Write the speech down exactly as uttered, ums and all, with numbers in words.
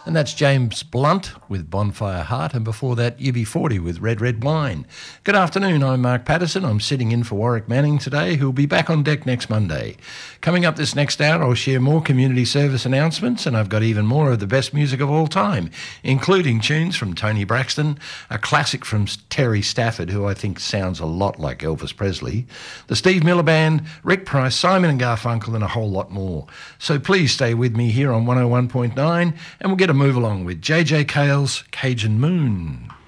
And that's James Blunt with Bonfire Heart, and before that U B forty with Red Red Wine. Good afternoon, I'm Mark Patterson. I'm sitting in for Warwick Manning today, who'll be back on deck next Monday. Coming up this next hour, I'll share more community service announcements, and I've got even more of the best music of all time, including tunes from Tony Braxton, a classic from Terry Stafford, who I think sounds a lot like Elvis Presley, the Steve Miller Band, Rick Price, Simon and Garfunkel, and a whole lot more. So please stay with me here on one oh one point nine, and we'll get a move along with J J Cale's Cajun Moon.